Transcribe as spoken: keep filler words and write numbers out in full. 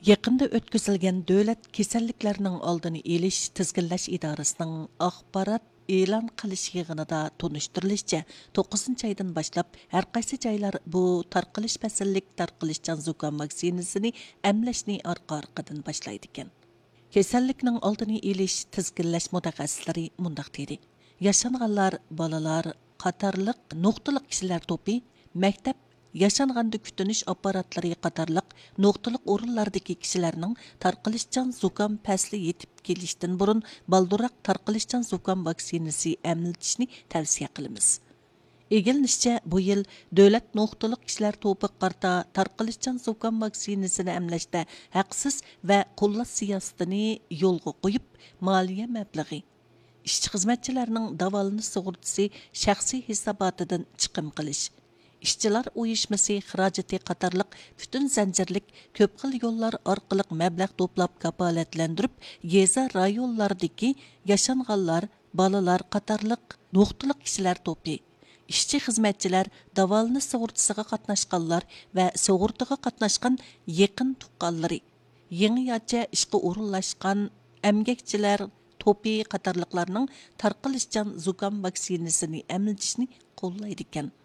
Yaqında o'tkazilgan davlat kasalliklarning oldini olish tizginlash idorasining axborot e'lon qilish yig'inida tonishtirilishi to'qqizinchi oydan boshlab har qaysi joylar bu tarqalish fasllik tarqalishchan zukam vaksinasini emlashni orqa orqadan boshlaydi ekan. Kasallikning oldini olish tizginlash mutaxassislari mundaq dedi. Yashanganlar, bolalar, qatorliq nuqtaliq kishilar to'pi maktab Yaşanganda kütünüş aparatlari qatarlıq noktalık orunlardaki kişilerinin tarqalışcan zukam pasli yetip kelişten burun baldurak tarqalışcan zukam vaksinasi emiltishni tavsiye qilamiz. Egilinishçe bu yıl devlet noktalık kişiler topu qarta tarqalışcan zukam vaksinasini emleşte haqsız ve qo'llash siyosatini yo'lga qo'yib maliye mablag'i ishchi xizmatchilarning davolanish sug'urtasi shaxsiy hisobotidan chiqim qilish İşçilar uyuşması, xirajati qatarlıq bütün zanjirlik köp xil yollar orqali mablag' to'plab kapolatlantirib, yeza rayonlardagi yashanganlar, balalar qatarlıq nuqtaliq kishilar to'pi, ishchi xizmatchilar, davolanish sug'urtasiga qatnashganlar va sug'urtaga qatnashgan yaqin tuqqanlari, yangi yocha ishga o'rinlashgan emgakchilar to'pi qatarliqlarning tarqalishchan zukam vaksinasini emlitishni qo'llaydi ekan.